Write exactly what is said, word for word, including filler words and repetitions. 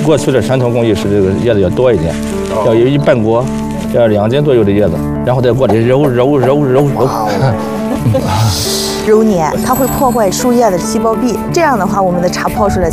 过去的传统工艺是这个叶子要多一点，要有一半锅，要两斤左右的叶子，然后在锅里揉揉揉揉揉。 揉捻，它会破坏树叶的细胞壁，这样的话，我们的茶泡出来才